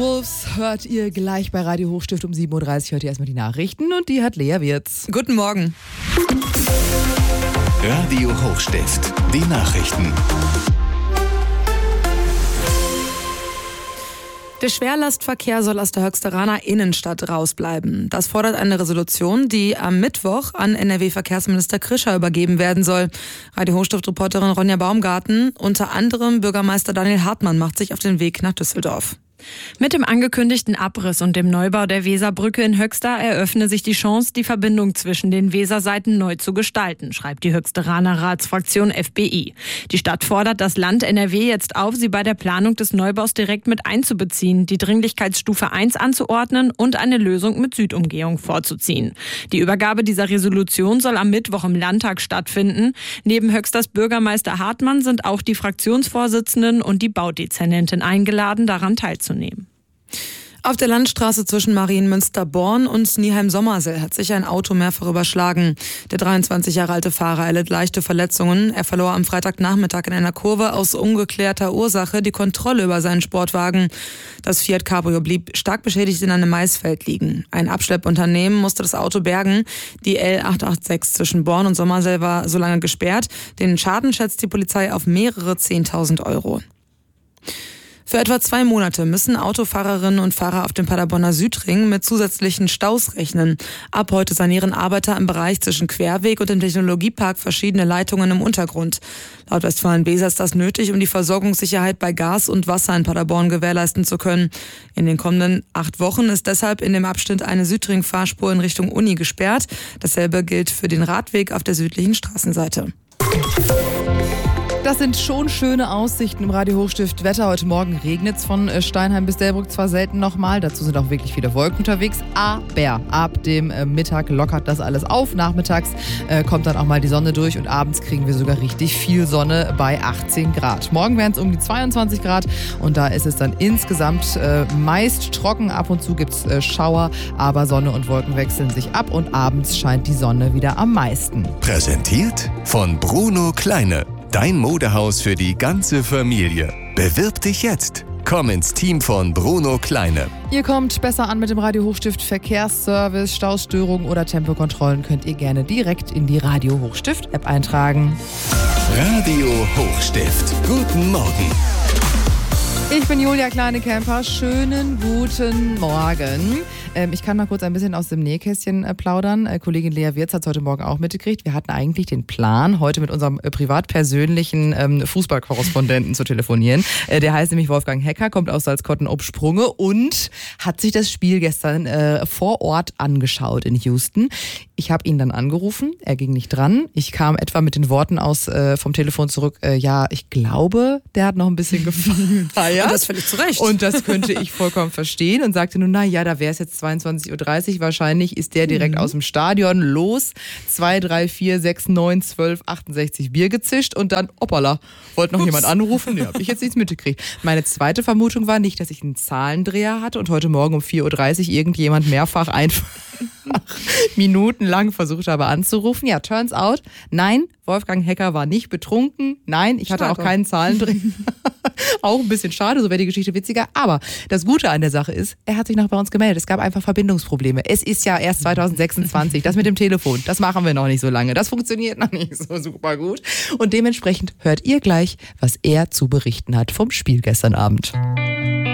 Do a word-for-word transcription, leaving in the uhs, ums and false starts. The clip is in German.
Wolves hört ihr gleich bei Radio Hochstift um sieben Uhr dreißig. Hört ihr erstmal die Nachrichten und die hat Lea Wirz. Guten Morgen. Radio Hochstift, die Nachrichten. Der Schwerlastverkehr soll aus der Höxteraner Innenstadt rausbleiben. Das fordert eine Resolution, die am Mittwoch an N R W-Verkehrsminister Krischer übergeben werden soll. Radio Hochstift-Reporterin Ronja Baumgarten, unter anderem Bürgermeister Daniel Hartmann, macht sich auf den Weg nach Düsseldorf. Mit dem angekündigten Abriss und dem Neubau der Weserbrücke in Höxter eröffne sich die Chance, die Verbindung zwischen den Weserseiten neu zu gestalten, schreibt die Höxteraner Ratsfraktion F B I. Die Stadt fordert das Land N R W jetzt auf, sie bei der Planung des Neubaus direkt mit einzubeziehen, die Dringlichkeitsstufe eins anzuordnen und eine Lösung mit Südumgehung vorzuziehen. Die Übergabe dieser Resolution soll am Mittwoch im Landtag stattfinden. Neben Höxters Bürgermeister Hartmann sind auch die Fraktionsvorsitzenden und die Baudezernentin eingeladen, daran teilzunehmen. Auf der Landstraße zwischen Marienmünster-Born und Nieheim-Sommersel hat sich ein Auto mehrfach überschlagen. Der dreiundzwanzig Jahre alte Fahrer erlitt leichte Verletzungen. Er verlor am Freitagnachmittag in einer Kurve aus ungeklärter Ursache die Kontrolle über seinen Sportwagen. Das Fiat Cabrio blieb stark beschädigt in einem Maisfeld liegen. Ein Abschleppunternehmen musste das Auto bergen. Die L acht acht sechs zwischen Born und Sommersel war so lange gesperrt. Den Schaden schätzt die Polizei auf mehrere zehntausend Euro. Für etwa zwei Monate müssen Autofahrerinnen und Fahrer auf dem Paderborner Südring mit zusätzlichen Staus rechnen. Ab heute sanieren Arbeiter im Bereich zwischen Querweg und dem Technologiepark verschiedene Leitungen im Untergrund. Laut Westfalen-Weser ist das nötig, um die Versorgungssicherheit bei Gas und Wasser in Paderborn gewährleisten zu können. In den kommenden acht Wochen ist deshalb in dem Abschnitt eine Südring-Fahrspur in Richtung Uni gesperrt. Dasselbe gilt für den Radweg auf der südlichen Straßenseite. Das sind schon schöne Aussichten im Radio Hochstift. Wetter heute Morgen regnet's von Steinheim bis Delbrück zwar selten nochmal. Dazu sind auch wirklich viele Wolken unterwegs. Aber ab dem Mittag lockert das alles auf. Nachmittags äh, kommt dann auch mal die Sonne durch und abends kriegen wir sogar richtig viel Sonne bei achtzehn Grad. Morgen wären es um die zweiundzwanzig Grad und da ist es dann insgesamt äh, meist trocken. Ab und zu gibt's äh, Schauer, aber Sonne und Wolken wechseln sich ab und abends scheint die Sonne wieder am meisten. Präsentiert von Bruno Kleine. Dein Modehaus für die ganze Familie. Bewirb dich jetzt. Komm ins Team von Bruno Kleine. Ihr kommt besser an mit dem Radio Hochstift Verkehrsservice, Staustörungen oder Tempokontrollen könnt ihr gerne direkt in die Radio Hochstift App eintragen. Radio Hochstift. Guten Morgen. Ich bin Julia Kleine-Kemper. Schönen guten Morgen. Ähm, ich kann mal kurz ein bisschen aus dem Nähkästchen äh, plaudern. Äh, Kollegin Lea Wirz hat es heute Morgen auch mitgekriegt. Wir hatten eigentlich den Plan, heute mit unserem äh, privat-persönlichen ähm, Fußballkorrespondenten zu telefonieren. Äh, der heißt nämlich Wolfgang Hecker, kommt aus Salzkotten-ob-Sprunge und hat sich das Spiel gestern äh, vor Ort angeschaut in Houston. Ich habe ihn dann angerufen, er ging nicht dran. Ich kam etwa mit den Worten aus äh, vom Telefon zurück, äh, ja, ich glaube, der hat noch ein bisschen gefeiert. Und das völlig zu Recht. Und das könnte ich vollkommen verstehen und sagte nun, na ja, da wäre es jetzt zweiundzwanzig Uhr dreißig, wahrscheinlich ist der direkt mhm. aus dem Stadion los, zwei, drei, vier, sechs, neun, zwölf, achtundsechzig Bier gezischt und dann, hoppala, wollte noch Ups. jemand anrufen? Ja, habe ich jetzt nichts mitgekriegt. Meine zweite Vermutung war nicht, dass ich einen Zahlendreher hatte und heute Morgen um vier Uhr dreißig irgendjemand mehrfach einfach minutenlang versucht habe anzurufen. Ja, turns out, nein, Wolfgang Hecker war nicht betrunken. Nein, ich hatte Stark auch keinen Zahlendreher. Auch ein bisschen schade, so wäre die Geschichte witziger. Aber das Gute an der Sache ist, er hat sich noch bei uns gemeldet. Es gab einfach Verbindungsprobleme. Es ist ja erst zwanzig sechsundzwanzig. Das mit dem Telefon, das machen wir noch nicht so lange. Das funktioniert noch nicht so super gut. Und dementsprechend hört ihr gleich, was er zu berichten hat vom Spiel gestern Abend.